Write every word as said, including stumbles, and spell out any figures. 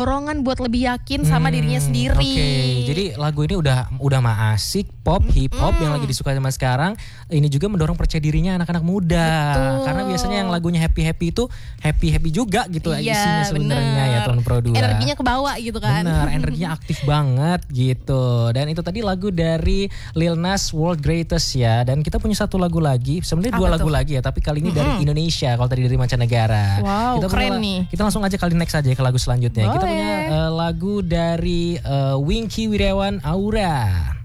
dorongan buat lebih yakin sama Hmm, dirinya sendiri. Oke, okay. Jadi lagu ini udah udah mah asik, pop, hip hop Mm. yang lagi disukai sama sekarang. Ini juga mendorong percaya dirinya anak-anak muda. Betul. Karena biasanya yang lagunya happy happy itu happy happy juga gitu Iya, isinya sebenarnya ya Tuan Pro dua. Energinya kebawa gitu kan. Bener, energinya aktif banget gitu. Dan itu tadi lagu dari Lil Nas World Greatest ya. Dan kita punya satu lagu lagi, sebenarnya dua Apa lagu tuh? lagi ya, tapi kali ini Mm-mm. dari Indonesia. Kalau tadi dari mancanegara. Wow, kita keren punya, nih. Kita langsung aja kali next aja ke lagu selanjutnya. Kita Boleh. punya uh, lagu dari uh, Wingky Wirawan Aura.